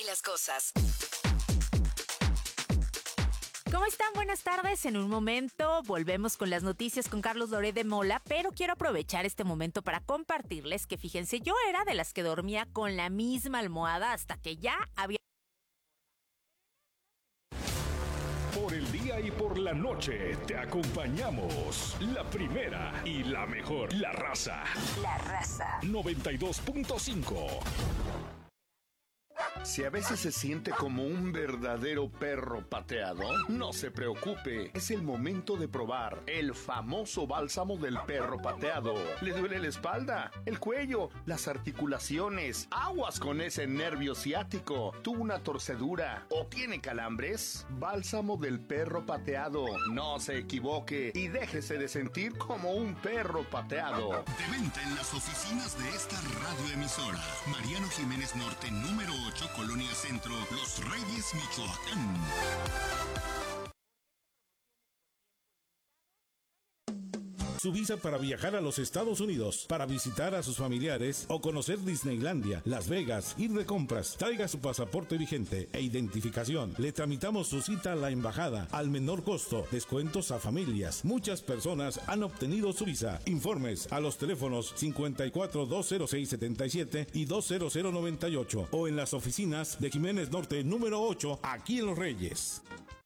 las cosas. ¿Cómo están? Buenas tardes. En un momento volvemos con las noticias con Carlos Loret de Mola, pero quiero aprovechar este momento para compartirles que, fíjense, yo era de las que dormía con la misma almohada hasta que ya había... Por el día y por la noche te acompañamos. La primera y la mejor, La Raza. La Raza. 92.5. Si a veces se siente como un verdadero perro pateado, no se preocupe. Es el momento de probar el famoso bálsamo del perro pateado. ¿Le duele la espalda, el cuello, las articulaciones? Aguas con ese nervio ciático. ¿Tuvo una torcedura o tiene calambres? Bálsamo del perro pateado. No se equivoque y déjese de sentir como un perro pateado. De venta en las oficinas de esta radioemisora. Mariano Jiménez Norte, número 8, Colonia Centro, Los Reyes, Michoacán. Su visa para viajar a los Estados Unidos, para visitar a sus familiares o conocer Disneylandia, Las Vegas, ir de compras. Traiga su pasaporte vigente e identificación. Le tramitamos su cita a la embajada al menor costo. Descuentos a familias. Muchas personas han obtenido su visa. Informes a los teléfonos 54-206-77 y 20098 o en las oficinas de Jiménez Norte número 8, aquí en Los Reyes.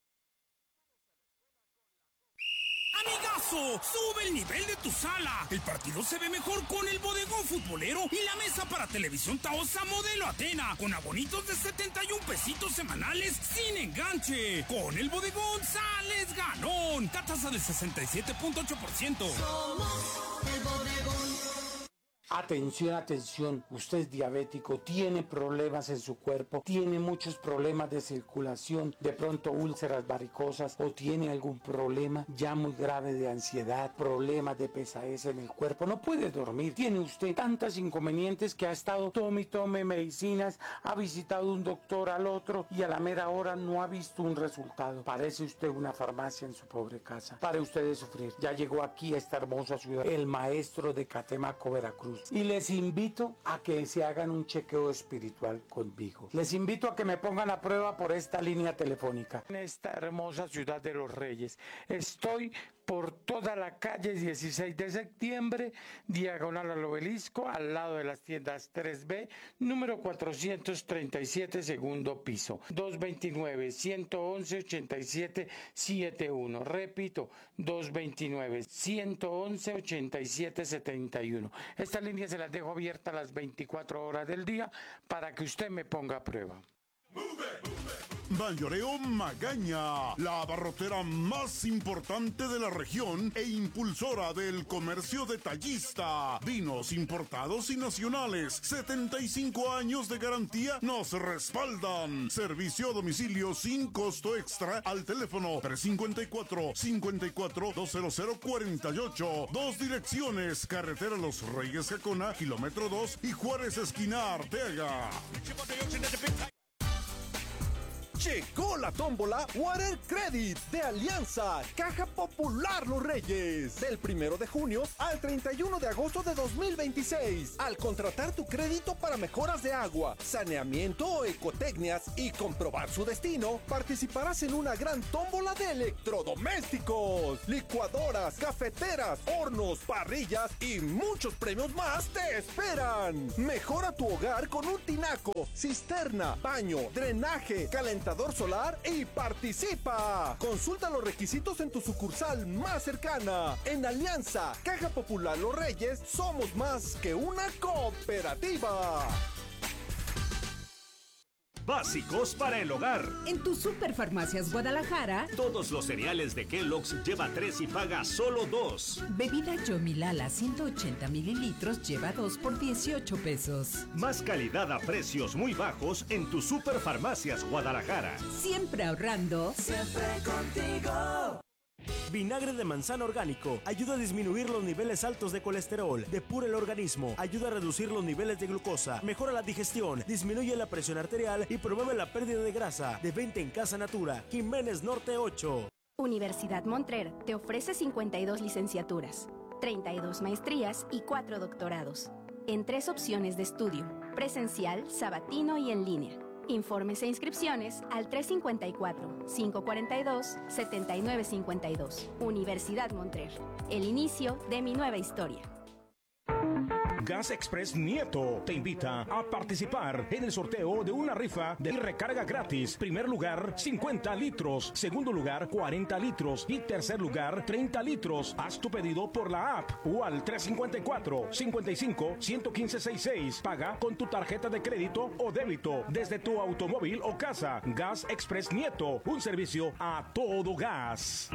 Sube el nivel de tu sala. El partido se ve mejor con el bodegón futbolero y la mesa para televisión Taosa modelo Atena, con abonitos de 71 pesitos semanales sin enganche. Con el bodegón sales ganón. Tasa del 67.8%. Somos el bodegón. Atención, atención, usted es diabético, tiene problemas en su cuerpo, tiene muchos problemas de circulación, de pronto úlceras varicosas o tiene algún problema ya muy grave de ansiedad, problemas de pesadez en el cuerpo, no puede dormir, tiene usted tantos inconvenientes que ha estado tome medicinas, ha visitado un doctor al otro y a la mera hora no ha visto un resultado. Parece usted una farmacia en su pobre casa. Pare usted de sufrir, ya llegó aquí a esta hermosa ciudad el maestro de Catemaco, Veracruz. Y les invito a que se hagan un chequeo espiritual conmigo. Les invito a que me pongan a prueba por esta línea telefónica. En esta hermosa ciudad de Los Reyes. Estoy por toda la calle 16 de septiembre, diagonal al Obelisco, al lado de las tiendas 3B, número 437, segundo piso, 229-111-8771. Repito, 229-111-8771. Esta línea se las dejo abierta a las 24 horas del día para que usted me ponga a prueba. Mayoreo Magaña, la abarrotera más importante de la región e impulsora del comercio detallista. Vinos importados y nacionales, 75 años de garantía nos respaldan. Servicio a domicilio sin costo extra al teléfono 354-54-20048. Dos direcciones, carretera Los Reyes Jacona, kilómetro 2 y Juárez esquina Arteaga. Llegó la tómbola Water Credit de Alianza Caja Popular Los Reyes. Del 1 de junio al 31 de agosto de 2026. Al contratar tu crédito para mejoras de agua, saneamiento o ecotecnias y comprobar su destino, participarás en una gran tómbola de electrodomésticos, licuadoras, cafeteras, hornos, parrillas y muchos premios más te esperan. Mejora tu hogar con un tinaco, cisterna, baño, drenaje, calentador solar y participa. Consulta los requisitos en tu sucursal más cercana. En Alianza Caja Popular Los Reyes somos más que una cooperativa. Básicos para el hogar. En tu Superfarmacias Guadalajara, Todos los cereales de Kellogg's lleva 3 y paga solo 2. bebida Yomilala 180 mililitros lleva 2 por 18 pesos. Más calidad a precios muy bajos en tu Superfarmacias Guadalajara. Siempre ahorrando. Siempre contigo. Vinagre de manzana orgánico ayuda a disminuir los niveles altos de colesterol, depura el organismo, ayuda a reducir los niveles de glucosa, mejora la digestión, disminuye la presión arterial y promueve la pérdida de grasa. De venta en Casa Natura, Jiménez Norte 8. Universidad Montrer te ofrece 52 licenciaturas, 32 maestrías y 4 doctorados, en 3 opciones de estudio, presencial, sabatino y en línea. Informes e inscripciones al 354-542-7952. Universidad Montrer. El inicio de mi nueva historia. Gas Express Nieto te invita a participar en el sorteo de una rifa de recarga gratis. Primer lugar, 50 litros. Segundo lugar, 40 litros. Y tercer lugar, 30 litros. Haz tu pedido por la app o al 354-55-11566. Paga con tu tarjeta de crédito o débito desde tu automóvil o casa. Gas Express Nieto, un servicio a todo gas.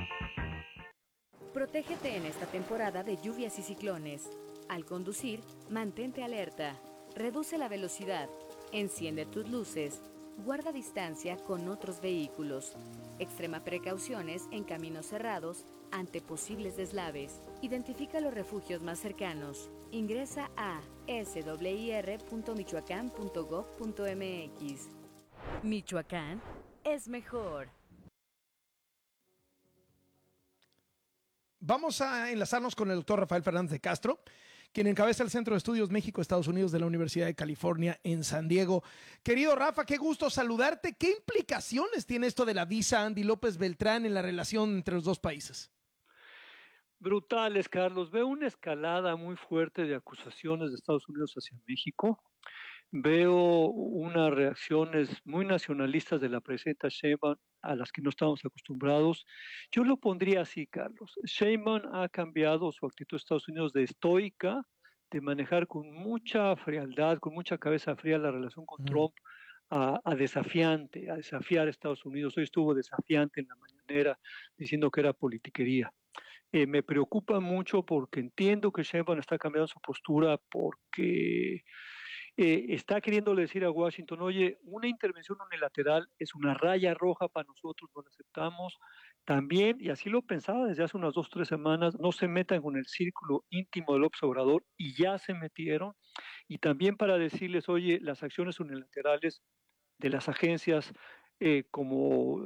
Protégete en esta temporada de lluvias y ciclones. Al conducir, mantente alerta, reduce la velocidad, enciende tus luces, guarda distancia con otros vehículos, extrema precauciones en caminos cerrados ante posibles deslaves, identifica los refugios más cercanos, ingresa a swir.michoacán.gov.mx. Michoacán es mejor. Vamos a enlazarnos con el doctor Rafael Fernández de Castro, quien encabeza el Centro de Estudios México-Estados Unidos de la Universidad de California en San Diego. Querido Rafa, qué gusto saludarte. ¿Qué implicaciones tiene esto de la visa Andy López Beltrán en la relación entre los dos países? Brutales, Carlos. Veo una escalada muy fuerte de acusaciones de Estados Unidos hacia México. Veo unas reacciones muy nacionalistas de la presidenta Sheinbaum a las que no estamos acostumbrados. Yo lo pondría así, Carlos. Sheinbaum ha cambiado su actitud de Estados Unidos de estoica, de manejar con mucha frialdad, con mucha cabeza fría la relación con Trump, a desafiante, a desafiar a Estados Unidos. Hoy estuvo desafiante en la mañanera diciendo que era politiquería. Me preocupa mucho porque entiendo que Sheinbaum está cambiando su postura porque está queriéndole decir a Washington, oye, una intervención unilateral es una raya roja para nosotros, no la aceptamos. También, y así lo pensaba desde hace unas 2 o 3 semanas, no se metan con el círculo íntimo del observador, y ya se metieron. Y también para decirles, oye, las acciones unilaterales de las agencias, como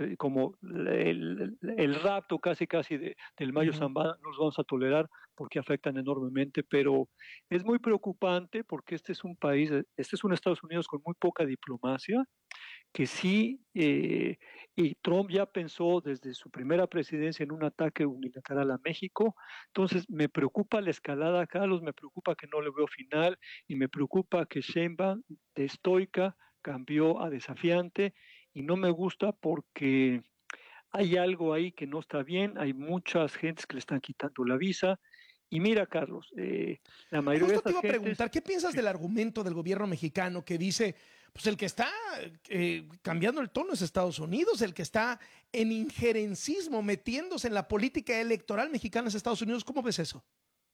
el rapto casi del Mayo Zambada, no los vamos a tolerar porque afectan enormemente, pero es muy preocupante porque este es un país, este es un Estados Unidos con muy poca diplomacia, que sí, y Trump ya pensó desde su primera presidencia en un ataque unilateral a México. Entonces me preocupa la escalada, Carlos, me preocupa que no le veo final, y me preocupa que Sheinbaum de estoica cambió a desafiante, y no me gusta porque hay algo ahí que no está bien. Hay muchas gentes que le están quitando la visa. Y mira, Carlos, la mayoría de estas te iba a preguntar, ¿qué piensas del argumento del gobierno mexicano que dice, pues el que está cambiando el tono es Estados Unidos, el que está en injerencismo, metiéndose en la política electoral mexicana es Estados Unidos? ¿Cómo ves eso?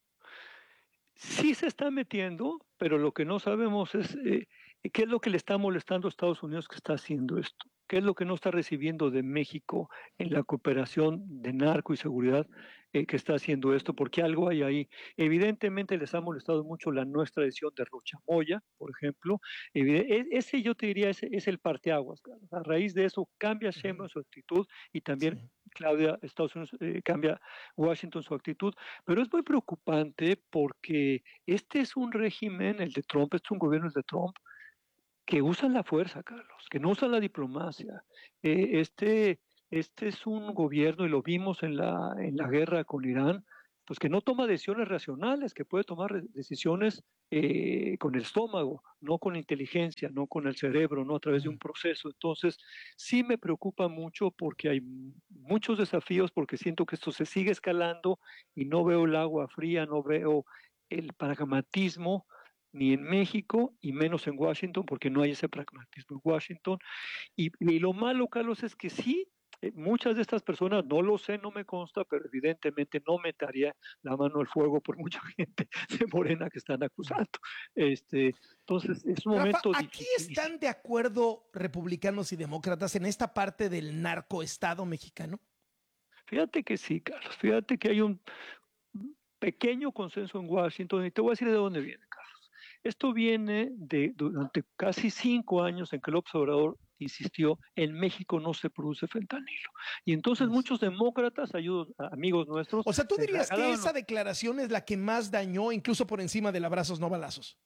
Sí se está metiendo, pero lo que no sabemos es qué es lo que le está molestando a Estados Unidos que está haciendo esto. ¿Qué es lo que no está recibiendo de México en la cooperación de narco y seguridad que está haciendo esto? Porque algo hay ahí. Evidentemente les ha molestado mucho la no extradición de Rochamoya, por ejemplo. Ese yo te diría es el parteaguas. A raíz de eso cambia Sheinbaum su actitud, y también Claudia, Estados Unidos, cambia Washington su actitud. Pero es muy preocupante porque este es un régimen, el de Trump, este es un gobierno de Trump, que usan la fuerza, Carlos, que no usan la diplomacia. Este es un gobierno, y lo vimos en la guerra con Irán, pues que no toma decisiones racionales, que puede tomar decisiones con el estómago, no con la inteligencia, no con el cerebro, no a través de un proceso. Entonces, sí me preocupa mucho porque hay muchos desafíos, porque siento que esto se sigue escalando y no veo el agua fría, no veo el pragmatismo, ni en México y menos en Washington, porque no hay ese pragmatismo en Washington. Y lo malo, Carlos, es que sí, muchas de estas personas, no lo sé, no me consta, pero evidentemente no metería la mano al fuego por mucha gente de Morena que están acusando. Entonces, es un momento Rafa, ¿aquí están de acuerdo republicanos y demócratas en esta parte del narcoestado mexicano? Fíjate que sí, Carlos, fíjate que hay un pequeño consenso en Washington, y te voy a decir de dónde viene, Carlos. Esto viene durante casi 5 años en que López Obrador insistió, en México no se produce fentanilo. Y entonces muchos demócratas, amigos nuestros... O sea, ¿tú dirías que esa declaración es la que más dañó, incluso por encima del abrazos no balazos?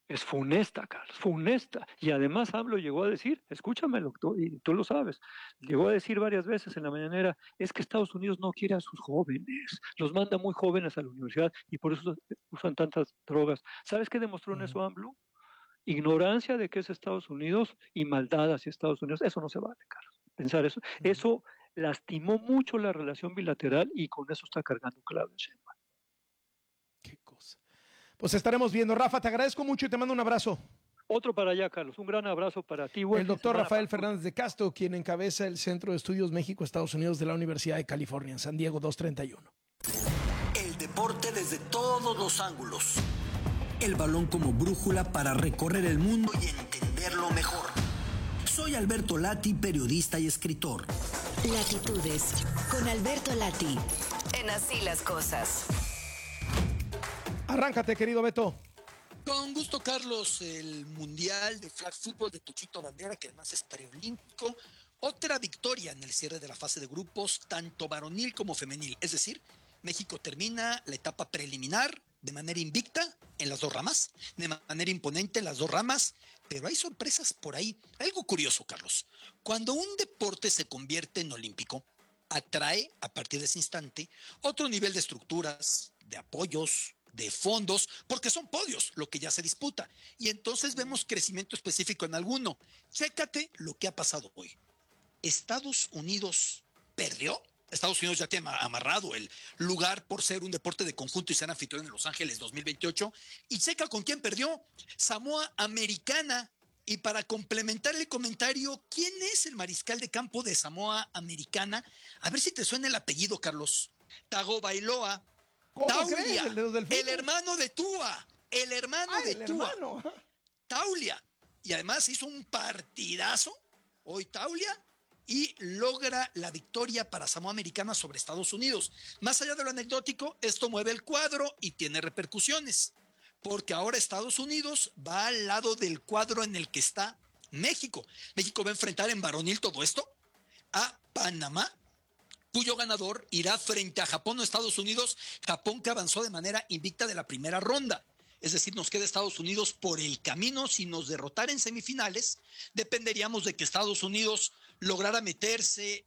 es funesta, Carlos, funesta. Y además AMLO llegó a decir, escúchamelo, y tú lo sabes, llegó a decir varias veces en la mañanera, es que Estados Unidos no quiere a sus jóvenes, los manda muy jóvenes a la universidad y por eso usan tantas drogas. ¿Sabes qué demostró en eso AMLO? Ignorancia de qué es Estados Unidos y maldad hacia Estados Unidos. Eso no se vale, Carlos. Pensar eso. Eso lastimó mucho la relación bilateral y con eso está cargando Claudia Sheinbaum. Qué cosa. Pues estaremos viendo. Rafa, te agradezco mucho y te mando un abrazo. Otro para allá, Carlos. Un gran abrazo para ti. El doctor Rafael Fernández de Castro, quien encabeza el Centro de Estudios México-Estados Unidos de la Universidad de California en San Diego 231. El deporte desde todos los ángulos. El balón como brújula para recorrer el mundo y entenderlo mejor. Soy Alberto Lati, periodista y escritor. Latitudes, con Alberto Lati, en Así las Cosas. Arráncate, querido Beto. Con gusto, Carlos. El Mundial de Flag Football de Tuchito Bandera, que además es preolímpico. Otra victoria en el cierre de la fase de grupos, tanto varonil como femenil. Es decir, México termina la etapa preliminar de manera invicta en las dos ramas, de manera imponente en las dos ramas, pero hay sorpresas por ahí. Algo curioso, Carlos. Cuando un deporte se convierte en olímpico, atrae a partir de ese instante otro nivel de estructuras, de apoyos, de fondos, porque son podios lo que ya se disputa. Y entonces vemos crecimiento específico en alguno. Chécate lo que ha pasado hoy. Estados Unidos perdió. Estados Unidos ya tiene amarrado el lugar por ser un deporte de conjunto y ser anfitrión en Los Ángeles 2028. Y checa con quién perdió. Samoa Americana. Y para complementar el comentario, ¿quién es el mariscal de campo de Samoa Americana? A ver si te suena el apellido, Carlos. Tagovailoa. Taulia, el hermano de Tua. El hermano de Tua. Taulia. Y además hizo un partidazo hoy Taulia. Y logra la victoria para Samoa Americana sobre Estados Unidos. Más allá de lo anecdótico, esto mueve el cuadro y tiene repercusiones. Porque ahora Estados Unidos va al lado del cuadro en el que está México. México va a enfrentar en varonil todo esto a Panamá, cuyo ganador irá frente a Japón o Estados Unidos. Japón que avanzó de manera invicta de la primera ronda. Es decir, nos queda Estados Unidos por el camino. Si nos derrotara en semifinales, dependeríamos de que Estados Unidos lograra meterse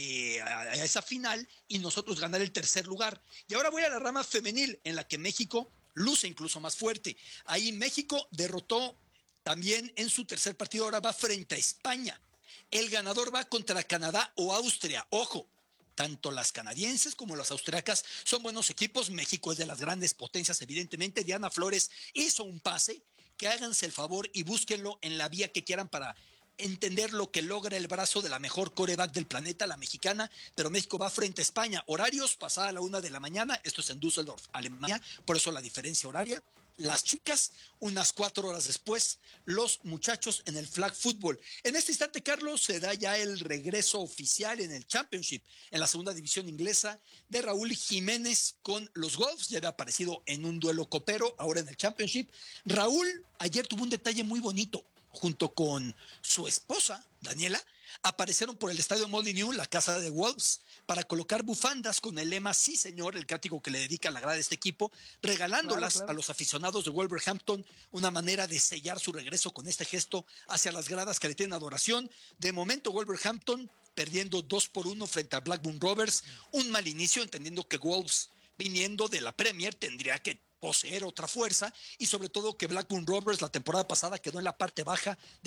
a esa final y nosotros ganar el tercer lugar. Y ahora voy a la rama femenil, en la que México luce incluso más fuerte. Ahí México derrotó también en su tercer partido, ahora va frente a España. El ganador va contra Canadá o Austria. Ojo, tanto las canadienses como las austriacas son buenos equipos. México es de las grandes potencias, evidentemente. Diana Flores hizo un pase, que háganse el favor y búsquenlo en la vía que quieran para entender lo que logra el brazo de la mejor quarterback del planeta, la mexicana. Pero México va frente a España. Horarios, pasada a la 1 de la mañana. Esto es en Düsseldorf, Alemania, por eso la diferencia horaria. Las chicas, unas 4 horas después, los muchachos en el flag football. En este instante, Carlos, se da ya el regreso oficial en el Championship, en la segunda división inglesa, de Raúl Jiménez con los Wolves. Ya había aparecido en un duelo copero, ahora en el Championship. Raúl ayer tuvo un detalle muy bonito. Junto con su esposa, Daniela, aparecieron por el estadio Molineux, la casa de Wolves, para colocar bufandas con el lema "Sí, señor", el cántico que le dedica la grada de este equipo, regalándolas a los aficionados de Wolverhampton, una manera de sellar su regreso con este gesto hacia las gradas que le tienen adoración. De momento, Wolverhampton perdiendo 2-1 frente a Blackburn Rovers, un mal inicio, entendiendo que Wolves, viniendo de la Premier, tendría que poseer otra fuerza, y sobre todo que Blackburn Rovers la temporada pasada quedó en la parte baja